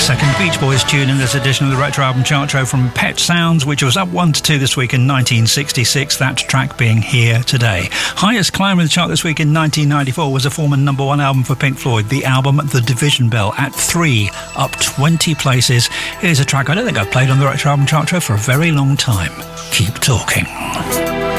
Second Beach Boys tune in this edition of the Retro Album Chart Show from Pet Sounds, which was up 1 to 2 this week in 1966, that track being Here Today. Highest climber in the chart this week in 1994 was a former number one album for Pink Floyd, the album The Division Bell, at 3, up 20 places. Here's a track I don't think I've played on the Retro Album Chart Show for a very long time. Keep Talking.